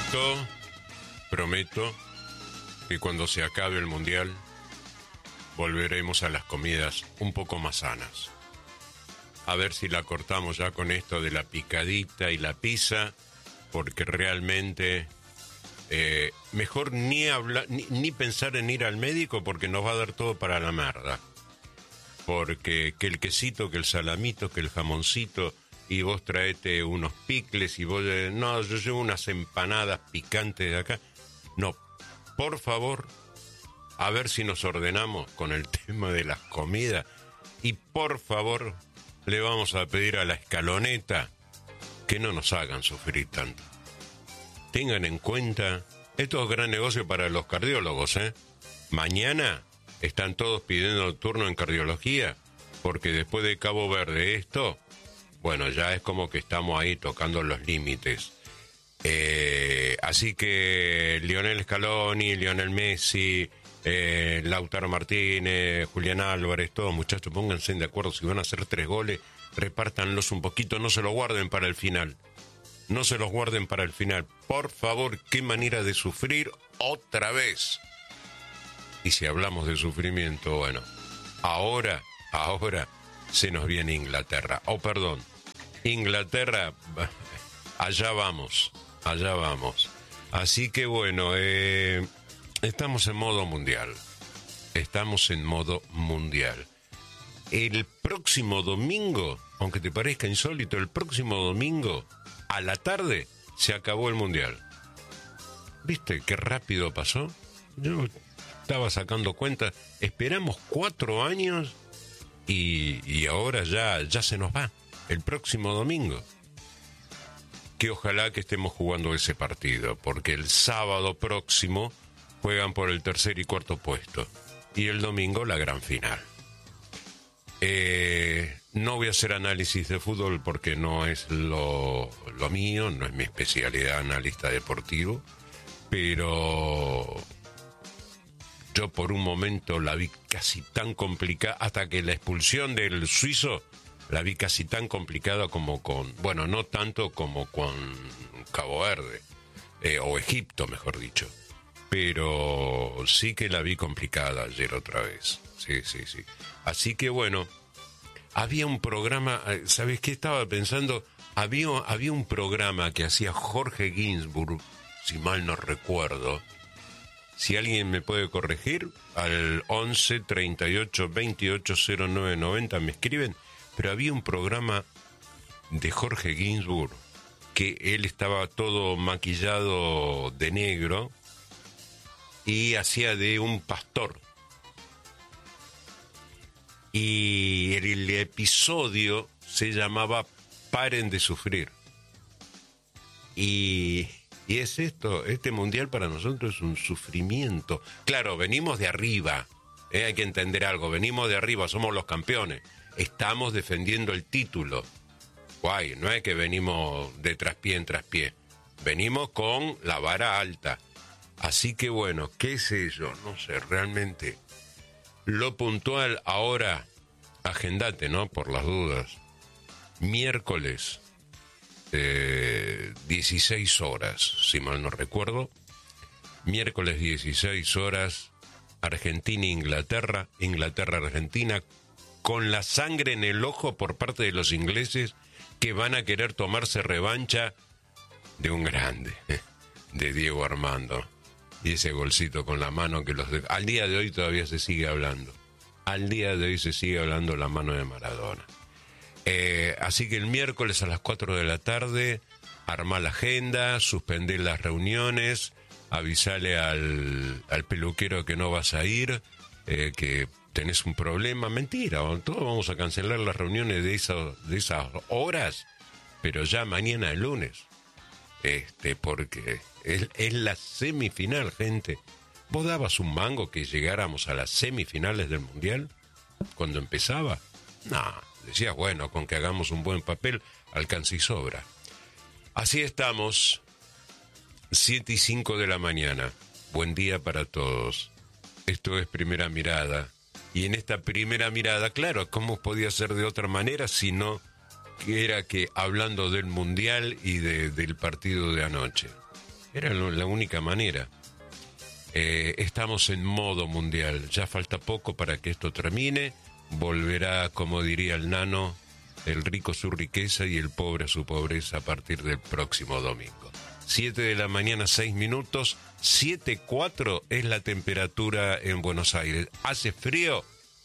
Prometo que cuando se acabe el Mundial volveremos a las comidas un poco más sanas. A ver si la cortamos ya con esto de la picadita y la pizza, porque realmente mejor ni pensar en ir al médico, porque nos va a dar todo para la merda. Porque que el quesito, que el salamito, que el jamoncito, y vos traete unos picles, y vos... no, yo llevo unas empanadas picantes de acá. No, por favor, a ver si nos ordenamos con el tema de las comidas. Y por favor, le vamos a pedir a la escaloneta que no nos hagan sufrir tanto. Tengan en cuenta, esto es gran negocio para los cardiólogos, ¿eh? Mañana están todos pidiendo turno en cardiología, porque después de Cabo Verde esto, bueno, ya es como que estamos ahí tocando los límites. Así que Lionel Scaloni, Lionel Messi, Lautaro Martínez, Julián Álvarez, todos muchachos, pónganse de acuerdo, si van a hacer 3 goles, repártanlos un poquito, no se los guarden para el final. No se los guarden para el final. Por favor, qué manera de sufrir otra vez. Y si hablamos de sufrimiento, bueno, ahora se nos viene Inglaterra. Oh, perdón, Inglaterra, allá vamos. Así que bueno, estamos en modo mundial. El próximo domingo, aunque te parezca insólito, el próximo domingo a la tarde se acabó el mundial. ¿Viste qué rápido pasó? Yo estaba sacando cuenta, esperamos 4 años y ahora ya se nos va, el próximo domingo. Que ojalá que estemos jugando ese partido, porque el sábado próximo juegan por el 3er y 4º puesto, y el domingo la gran final. No voy a hacer análisis de fútbol porque no es lo mío, no es mi especialidad, analista deportivo, pero yo por un momento la vi casi tan complicada, hasta que la expulsión del suizo la vi casi tan complicada como con, bueno, no tanto como con Cabo Verde, o Egipto, mejor dicho, pero sí que la vi complicada ayer otra vez, sí. Así que bueno, había un programa, ¿sabes qué estaba pensando? Había un programa que hacía Jorge Ginsburg, si mal no recuerdo. Si alguien me puede corregir, al 11 38 28 09 90 me escriben. Pero había un programa de Jorge Ginsburg que él estaba todo maquillado de negro y hacía de un pastor. Y el episodio se llamaba Paren de Sufrir. Y es esto, este mundial para nosotros es un sufrimiento. Claro, venimos de arriba, hay que entender algo, venimos de arriba, somos los campeones. Estamos defendiendo el título. Guay, no es que venimos de traspié en traspié. Venimos con la vara alta. Así que bueno, qué sé yo, no sé, realmente. Lo puntual ahora, agendate, ¿no? Por las dudas. Miércoles, 16 horas, si mal no recuerdo. Miércoles 16 horas, Argentina-Inglaterra, Inglaterra-Argentina, con la sangre en el ojo por parte de los ingleses que van a querer tomarse revancha de un grande, de Diego Armando. Y ese golcito con la mano que al día de hoy todavía se sigue hablando. Al día de hoy se sigue hablando la mano de Maradona. Así que el miércoles a las 4 de la tarde, armá la agenda, suspendé las reuniones, avisale al peluquero que no vas a ir, que tenés un problema. Mentira, todos vamos a cancelar las reuniones de esas horas, pero ya mañana el lunes. Porque es la semifinal, gente. ¿Vos dabas un mango que llegáramos a las semifinales del Mundial cuando empezaba? No, decías, bueno, con que hagamos un buen papel, alcanza y sobra. Así estamos, 7:05 de la mañana. Buen día para todos. Esto es Primera Mirada. Y en esta primera mirada, claro, ¿cómo podía ser de otra manera si no que era que hablando del Mundial y del partido de anoche? Era la única manera. Estamos en modo mundial. Ya falta poco para que esto termine. Volverá, como diría el nano, el rico a su riqueza y el pobre a su pobreza a partir del próximo domingo. 7 de la mañana, 6 minutos. 7:04 es la temperatura en Buenos Aires. ¿Hace frío?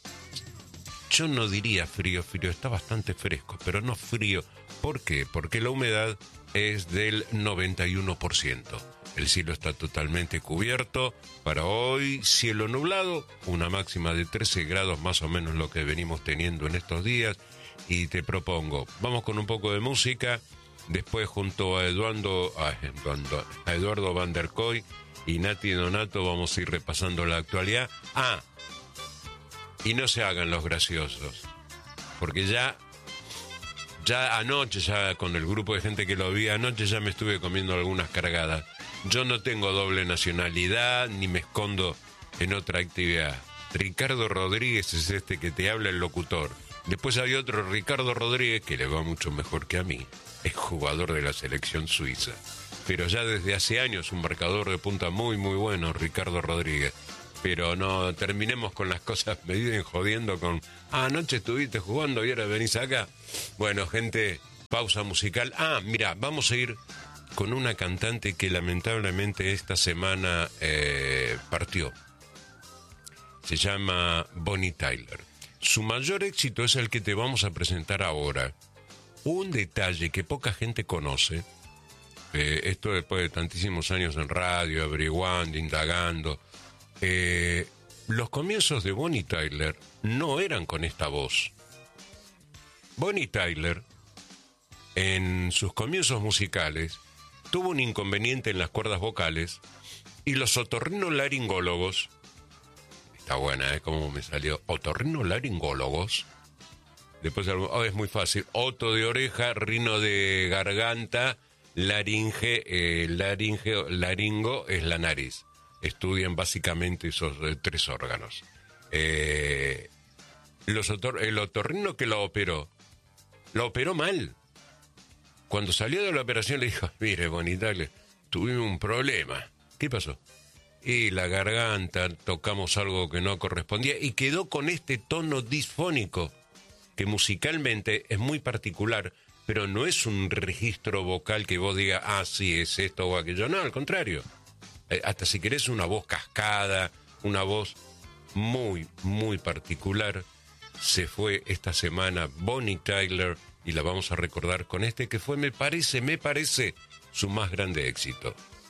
Yo no diría frío, está bastante fresco, pero no frío. ¿Por qué? Porque la humedad es del 91%. El cielo está totalmente cubierto. Para hoy, cielo nublado, una máxima de 13 grados, más o menos lo que venimos teniendo en estos días. Y te propongo, vamos con un poco de música. Después, junto a Eduardo Van der Koy y Nati Donato, vamos a ir repasando la actualidad. Y no se hagan los graciosos, porque ya anoche, ya con el grupo de gente que lo vi anoche, ya me estuve comiendo algunas cargadas. Yo no tengo doble nacionalidad, ni me escondo en otra actividad. Ricardo Rodríguez es este que te habla, el locutor. Después hay otro Ricardo Rodríguez que le va mucho mejor que a mí. Es jugador de la selección suiza. Pero ya desde hace años un marcador de punta muy, muy bueno, Ricardo Rodríguez. Pero no terminemos con las cosas, me viven jodiendo con... anoche estuviste jugando y ahora venís acá. Bueno, gente, pausa musical. Mira, vamos a ir con una cantante que lamentablemente esta semana partió. Se llama Bonnie Tyler. Su mayor éxito es el que te vamos a presentar ahora. Un detalle que poca gente conoce, esto después de tantísimos años en radio, averiguando, indagando... los comienzos de Bonnie Tyler no eran con esta voz. Bonnie Tyler, en sus comienzos musicales, tuvo un inconveniente en las cuerdas vocales y los otorrinolaringólogos, está buena, cómo me salió, otorrinolaringólogos, después es muy fácil, oto de oreja, rino de garganta, laringo es la nariz. Estudian básicamente esos 3 órganos. El otorrino que lo operó mal. Cuando salió de la operación le dijo, mire, Bonnie Tyler, tuvimos un problema. ¿Qué pasó? Y la garganta, tocamos algo que no correspondía y quedó con este tono disfónico, que musicalmente es muy particular, pero no es un registro vocal que vos digas, sí, es esto o aquello. No, al contrario. Hasta si querés una voz cascada, una voz muy, muy particular. Se fue esta semana Bonnie Tyler y la vamos a recordar con este que fue, me parece, su más grande éxito.